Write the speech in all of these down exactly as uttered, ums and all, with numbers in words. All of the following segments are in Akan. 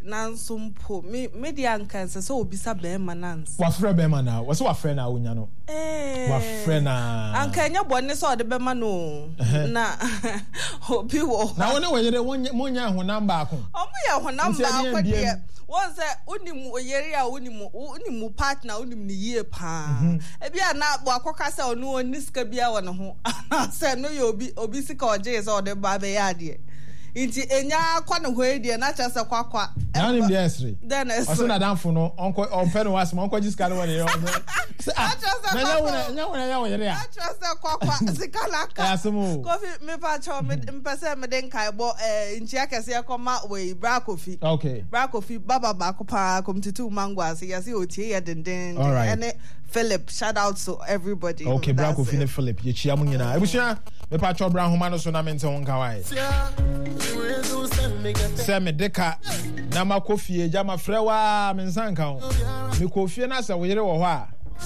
nansumpo me media nka se so obisa be manans wa frɛ be mana wo se wa frɛ na wonya no eh wa frɛ na anka nya bɔne so de be ma no na obi wo na woni wo yere wonya ho namba ako omo ya ho namba ako de won say onimu oyeri a onimu onimu partner onimu ni yie pa e bia na bo akoka say onu oni sika bia wo ne ho say no ye obi obi sika oje say o de ba be ya de inti enya kwa ne ho e de na cha say kwakwa na nim de esre then esre oso na danfo no onko onpe no wasem onko jiska no woni yo ah na nya wona nya wona nya wona ya cha say kwakwa sika laka asemu kofi me pa cho me mpese me den kai bo eh nchi akese yakoma we bra kofi okay bra kofi baba ba ko pa komtitu mango ase yase otie ye denden right. And Philip, shout out to everybody. Okay, bra kofi ne Philip ye chia mu nyina ebusua me pa cho bra homa no so na mente won kawai se me deka na makofi e jama frewa me nsanka ho me kofi na se wo yere wo ho a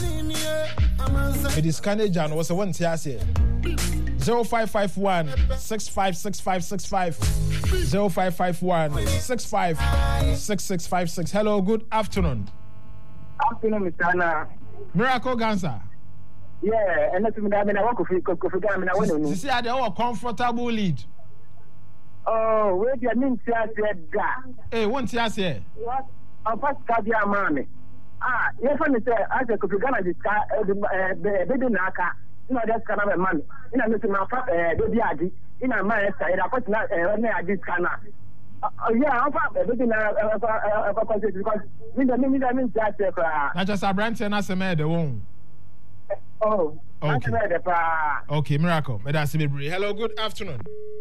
me discane jan wo se won tie ase zero five five one six five six five six five zero five five one six five six six five six. Hello, good afternoon. Afternoon, Mister Anna. Miracle Gansa. Yeah, and that's me that I want to feel comfortable. I mean, I want to. You see, I have a comfortable lead. Oh, where do you mean to say that? Hey, one to say. What? I'm first cardia mommy. Ah, yes, I say, I say, because Ghana is the baby naka. You know, that's kind of a man. You know, Mister Mafa, baby Adi. You know, my side, I put not a this kind of. Yeah, I'm fine. Everything because me the me the mean that na just a brand and as a maid the one. Oh, okay. Okay, Miracle. Me da se be. Hello, good afternoon.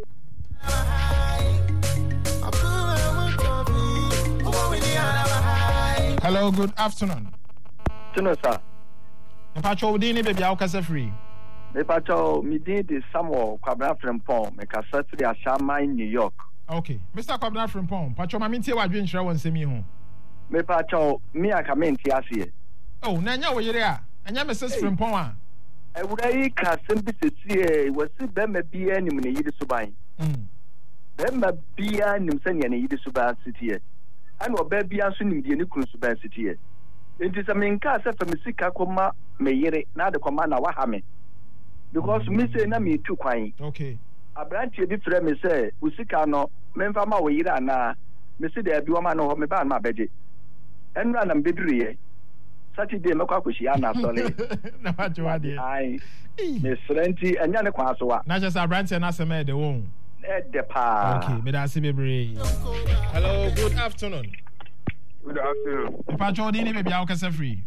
Hello, good afternoon. Tuno sir. Me pacho udi ni baby akasa free. Me pacho mi din de Samuel Kwabena Frimpong me kasa to the Ashama in New York. Okay, Mister Kwabena Frimpong, pacho ma mintie wa dwen hira won semi ho. Me pacho mi aka menti ase. Oh, na nya wo yere a. Anya Missus Frimpong a. E wura yi ka sembi sesi e wasi be ma bia nim ne yidi suban. Mm. Be ma bia nim se ne yidi suban sitie. Ana oba bia so nim de ne kunu suban sitie. Enti se menka se fa misika koma me yere na de koma na wa ha me. Because me say na me tu kwan. Okay. Abrantie bi frɛ me sɛ usika no memfa ma wo yire ana me se da bi wo ma no ho me ba na beje enra na mbeduriye Saturday me kwa koshi ana sole na ma jo ade ai me srenti enya ne kwa so wa na just abrantie na se me de won e de pa. Okay, me da se bebre. Hello, good afternoon. Good afternoon. Papa Jody ni baby akasa free.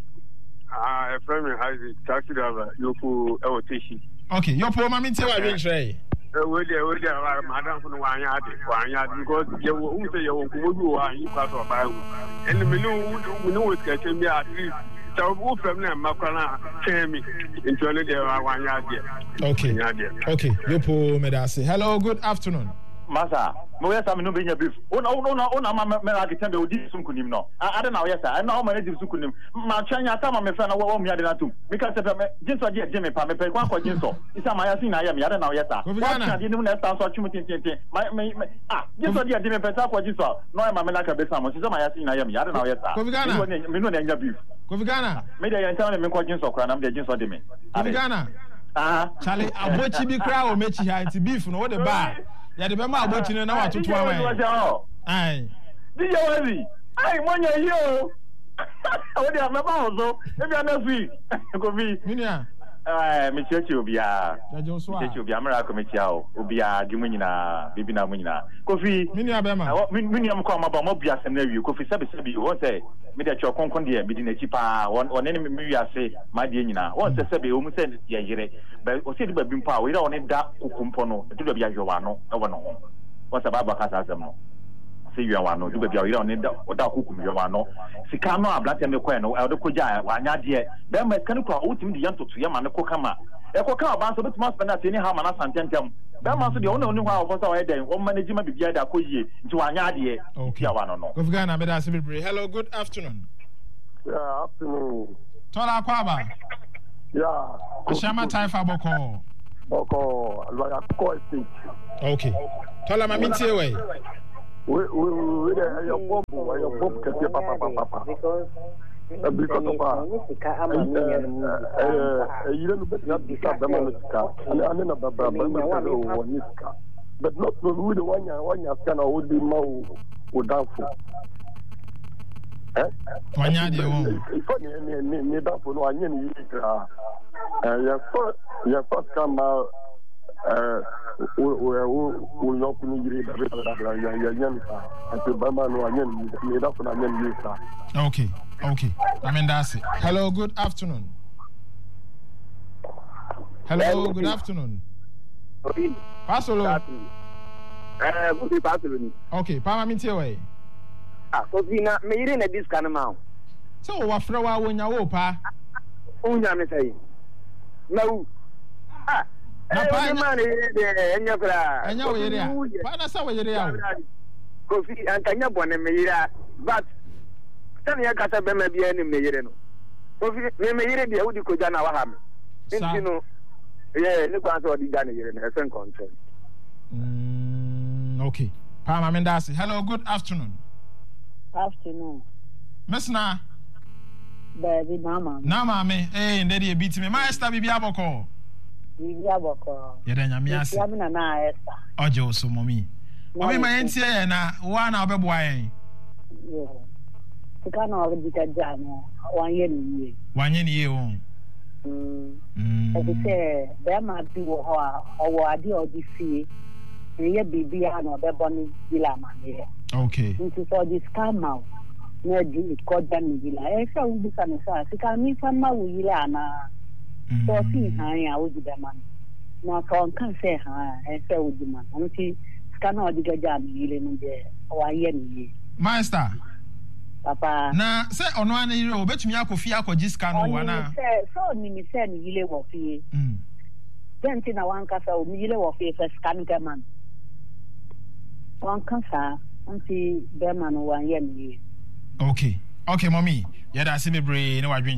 Ah, a friend Isaac taxi driver yoku e woteshi. Okay, your poor mommy tell I didn't try. We there, we there, madam from one yard, one yard, because you won't say you won't go and you pass or buy. And we know, we know it's getting me at least. So, who from them, Macana, tell me, into another one yard. Okay, okay, your poor Medasi. Hello, good afternoon. Masa, mo yesa me no be nya brief. Ona ona ona ma me na gitembe odi sunkunim no. Ade na yesa, na o ma na di sunkunim. Ma twanya ta ma me fa na wo mi ade na tum. Me ka se pe me jinso je je me pa me pe kwa kwa jinso. Isa ma yasi na ya me ade na yesa. Wa twa di nim na sta so twum tin tin tin. Ma me ah, jinso je je me pe ta kwa jinso. No ma me na ka be sa mo. Isa ma yasi na ya me ade na yesa. Me no na nya brief. Kofi Ghana. Me de yan ta me kwa jinso kra na me de jinso de me. Kofi Ghana. Ah, Charlie, abochi bi kra o mechi ha nti beef no wo de ba. Ya de be ma abochi no na watoto awan. Ai. Di je wazi. Ai monya yo. O de ma ba ozo. E bi ana fi. Kofi. Minia. Eh, me chechi obia. Jajo so a. Chechi obia mara ko me chia o. Obia di mu nyina, bibi na mu nyina. Kofi. Minia be ma. Minia mo ko ma ba mo bia sem na wi. Kofi sabi sabi wo say me de cho konkon de bi di na chi pa. Won ne me wi ase ma de nyina. Won se sabi o mu se ye yire. Ba o se di ba bi mpa o ira won da kukumpo no. Du ba bia yowa no. E wo no ho. Won se ba ba ka sa asem no. Se wi awa no. Du ba bia ira won da o da kukum yowa no. Sika no ablate me ko no. E do ko ja wa anya de. Ba ma kan ko o tim di yantoto ya ma ne ko kama. E ko kan ba so betuma spend at any ha ma na santentem. Ba ma so de wona oni ho a ofosa wa dey won manage ma bibia da ko yie nti wa anya de. Okay. Wa no no. Kofi Ghana me da se bebre. Hello, good afternoon. Yeah, afternoon. Tola kwaba. Yeah. Ashama Taifa Boko. Boko, like a core stage. Okay. Tola ma mintie we. we we we your bomb your bomb can be papa papa because because of uh you don't bet not be that man and and na baba baba but not we the one one you can would be more would down for eh one ya dey won funny me me down for no anya ni ah ya first ya first come out eh o o o no kunu yire da be da ya ya ya ante baba no anya ni me down for na anya ni sa. Okay, okay. I mean that's it. Hello, good afternoon. Hello, good afternoon. Pasolo. Eh, good afternoon. Okay, pa ma ntie we. Ah, so na me yire na this kind ma. So wa fra wa wonya wo pa. Wonya me say. Na u. Ah. Na pa ma ne de enya fra. Enya wo yire a. Pa na sa wo yire a. Kofi antanya bone me yire but tell ya kasa be me bia ni me yire no. Kofi me me yire bia udi ko jana wa ha me. Nti no. Yeah, ni kwa so di jana yire na esen control. Mm, okay. Pa ma mendasi. Hello, good afternoon. Afternoon. Miss Na. Baby mama. Na mama, eh ndedi e beat me. Ma Esther bibi aboko. Bibi aboko. Yeda nyame ase. Ya na na Esther. Oje so mommy. Obi ma yentie na wa na obeboa yen. Yeah. Tika na obi ka jano. Wanye ni ye. Wanye ni ye won. Mm. Mm. Obi se be ma bi wo ho a owo ade odi fie. Ye bibi ya na obebo ni bila ma ne. Okay. Nti so this come out. Na di ko dan ni la. E fa u bi ka no sa. Tika mi fa ma wo yila na. So si han ya wo di be man. Na ka kan se ha e fa wo di man. Nti kana odi gaja mi yile no je wa ye ni ye. Master. Papa. Na se ono an yire obetumi akofi akoji scan wo na. Se so ni mi se ni yile wo fie. Mm. Denti na wan kasa o mi yile wo fie fa scan ka man. Wan kasa anti be man wan ye ni ye. Okay. Okay, mommy. Yeah, that's me brain no